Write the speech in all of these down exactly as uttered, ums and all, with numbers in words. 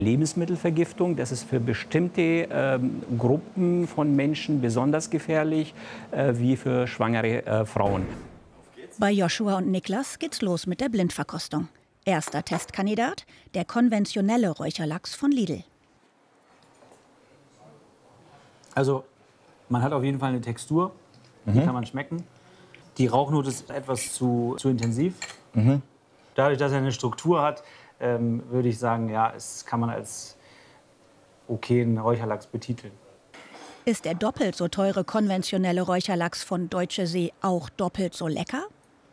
Lebensmittelvergiftung, das ist für bestimmte ähm, Gruppen von Menschen besonders gefährlich, äh, wie für schwangere äh, Frauen. Bei Joshua und Niklas geht's los mit der Blindverkostung. Erster Testkandidat, der konventionelle Räucherlachs von Lidl. Also, man hat auf jeden Fall eine Textur, die mhm. kann man schmecken. Die Rauchnote ist etwas zu, zu intensiv. Mhm. Dadurch, dass er eine Struktur hat, ähm, würde ich sagen, ja, es kann man als okayen Räucherlachs betiteln. Ist der doppelt so teure konventionelle Räucherlachs von Deutsche See auch doppelt so lecker?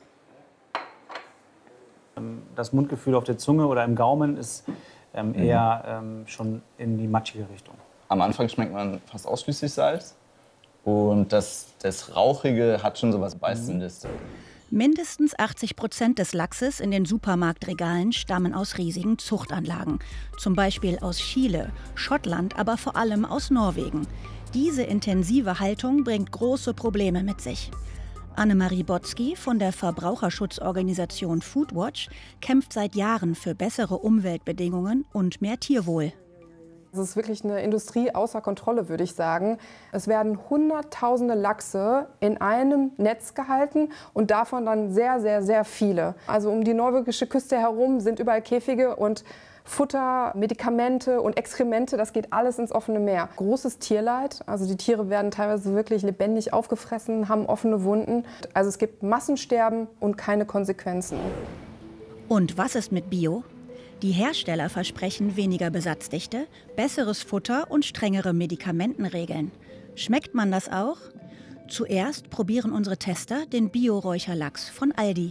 Das Mundgefühl auf der Zunge oder im Gaumen ist ähm, eher ähm, schon in die matschige Richtung. Am Anfang schmeckt man fast ausschließlich Salz. Und das, das Rauchige hat schon so was Beißendes. Mindestens achtzig Prozent des Lachses in den Supermarktregalen stammen aus riesigen Zuchtanlagen. Zum Beispiel aus Chile, Schottland, aber vor allem aus Norwegen. Diese intensive Haltung bringt große Probleme mit sich. Annemarie Botzky von der Verbraucherschutzorganisation Foodwatch kämpft seit Jahren für bessere Umweltbedingungen und mehr Tierwohl. Es ist wirklich eine Industrie außer Kontrolle, würde ich sagen. Es werden hunderttausende Lachse in einem Netz gehalten und davon dann sehr, sehr, sehr viele. Also um die norwegische Küste herum sind überall Käfige und Futter, Medikamente und Exkremente, das geht alles ins offene Meer. Großes Tierleid, also die Tiere werden teilweise wirklich lebendig aufgefressen, haben offene Wunden. Also es gibt Massensterben und keine Konsequenzen. Und was ist mit Bio? Die Hersteller versprechen weniger Besatzdichte, besseres Futter und strengere Medikamentenregeln. Schmeckt man das auch? Zuerst probieren unsere Tester den Bio-Räucherlachs von Aldi.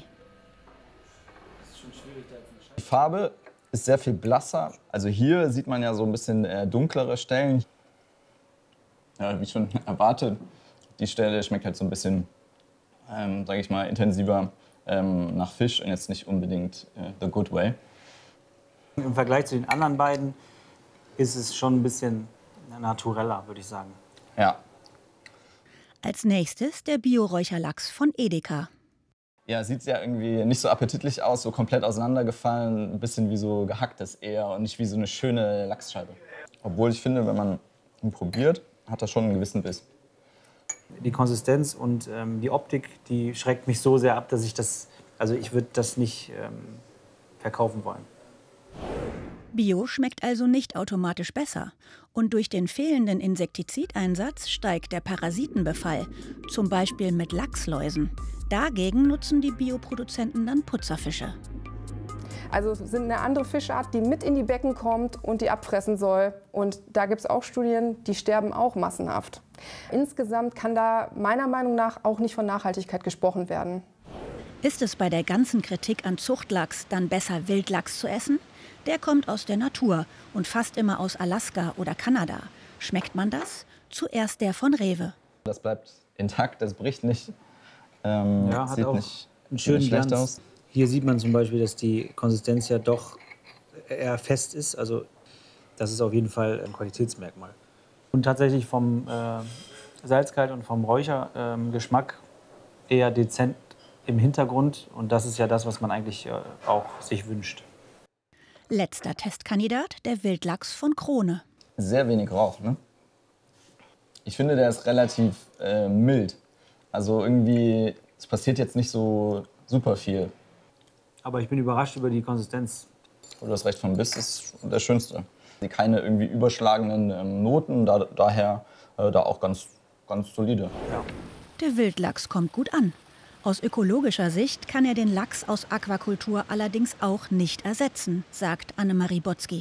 Die Farbe ist sehr viel blasser. Also hier sieht man ja so ein bisschen äh, dunklere Stellen. Ja, wie schon erwartet, die Stelle schmeckt halt so ein bisschen, ähm, sage ich mal, intensiver ähm, nach Fisch und jetzt nicht unbedingt äh, the good way. Im Vergleich zu den anderen beiden ist es schon ein bisschen natureller, würde ich sagen. Ja. Als nächstes der Bio-Räucherlachs von Edeka. Ja, sieht ja irgendwie nicht so appetitlich aus, so komplett auseinandergefallen, ein bisschen wie so gehacktes eher und nicht wie so eine schöne Lachsscheibe. Obwohl ich finde, wenn man ihn probiert, hat er schon einen gewissen Biss. Die Konsistenz und ähm, die Optik, die schreckt mich so sehr ab, dass ich das, also ich würde das nicht ähm, verkaufen wollen. Bio schmeckt also nicht automatisch besser. Und durch den fehlenden Insektizideinsatz steigt der Parasitenbefall, zum Beispiel mit Lachsläusen. Dagegen nutzen die Bioproduzenten dann Putzerfische. Also es sind eine andere Fischart, die mit in die Becken kommt und die abfressen soll. Und da gibt es auch Studien, die sterben auch massenhaft. Insgesamt kann da meiner Meinung nach auch nicht von Nachhaltigkeit gesprochen werden. Ist es bei der ganzen Kritik an Zuchtlachs dann besser, Wildlachs zu essen? Der kommt aus der Natur und fast immer aus Alaska oder Kanada. Schmeckt man das? Zuerst der von Rewe. Das bleibt intakt, das bricht nicht. Ähm, ja, hat sieht auch nicht, einen schönen nicht schlecht Glanz. aus. Hier sieht man zum Beispiel, dass die Konsistenz ja doch eher fest ist. Also das ist auf jeden Fall ein Qualitätsmerkmal. Und tatsächlich vom äh, Salzgehalt und vom Räuchergeschmack äh, eher dezent im Hintergrund. Und das ist ja das, was man eigentlich äh, auch sich wünscht. Letzter Testkandidat, der Wildlachs von Krone. Sehr wenig Rauch, ne? Ich finde, der ist relativ äh, mild. Also irgendwie, es passiert jetzt nicht so super viel. Aber ich bin überrascht über die Konsistenz. Du hast recht, vom Biss ist der schönste. Keine irgendwie überschlagenden ähm, Noten, da, daher äh, da auch ganz, ganz solide. Ja. Der Wildlachs kommt gut an. Aus ökologischer Sicht kann er den Lachs aus Aquakultur allerdings auch nicht ersetzen, sagt Annemarie Botzky.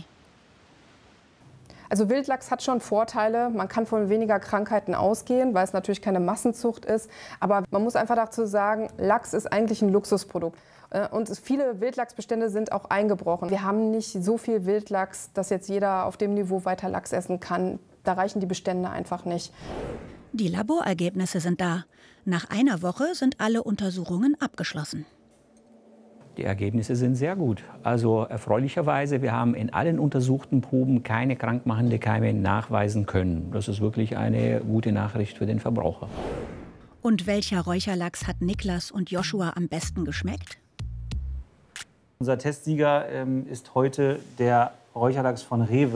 Also Wildlachs hat schon Vorteile. Man kann von weniger Krankheiten ausgehen, weil es natürlich keine Massenzucht ist. Aber man muss einfach dazu sagen, Lachs ist eigentlich ein Luxusprodukt. Und viele Wildlachsbestände sind auch eingebrochen. Wir haben nicht so viel Wildlachs, dass jetzt jeder auf dem Niveau weiter Lachs essen kann. Da reichen die Bestände einfach nicht. Die Laborergebnisse sind da. Nach einer Woche sind alle Untersuchungen abgeschlossen. Die Ergebnisse sind sehr gut. Also erfreulicherweise, wir haben in allen untersuchten Proben keine krankmachende Keime nachweisen können. Das ist wirklich eine gute Nachricht für den Verbraucher. Und welcher Räucherlachs hat Niklas und Joshua am besten geschmeckt? Unser Testsieger ähm, ist heute der Räucherlachs von Rewe.